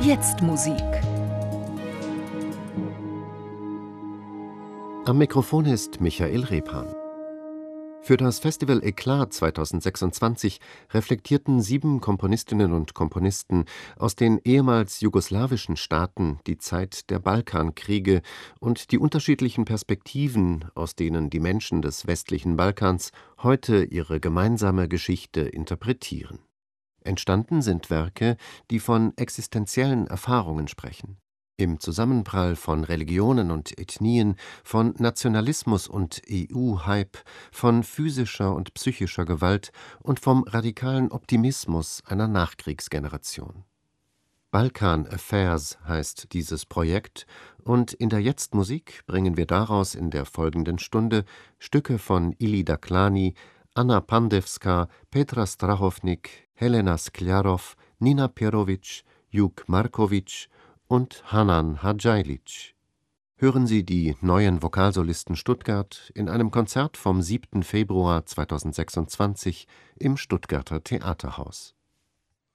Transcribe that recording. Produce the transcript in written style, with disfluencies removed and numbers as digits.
Jetzt Musik. Am Mikrofon ist Michael Rebhan. Für das Festival Eklat 2026 reflektierten 7 Komponistinnen und Komponisten aus den ehemals jugoslawischen Staaten die Zeit der Balkankriege und die unterschiedlichen Perspektiven, aus denen die Menschen des westlichen Balkans heute ihre gemeinsame Geschichte interpretieren. Entstanden sind Werke, die von existenziellen Erfahrungen sprechen. Im Zusammenprall von Religionen und Ethnien, von Nationalismus und EU-Hype, von physischer und psychischer Gewalt und vom radikalen Optimismus einer Nachkriegsgeneration. Balkan Affairs heißt dieses Projekt, und in der Jetzt-Musik bringen wir daraus in der folgenden Stunde Stücke von Ili Daklani, Anna Pandevska, Petra Strahownik, Helena Skljarov, Nina Perovic, Juk Markovic und Hanan Hadžajlić. Hören Sie die Neuen Vokalsolisten Stuttgart in einem Konzert vom 7. Februar 2026 im Stuttgarter Theaterhaus.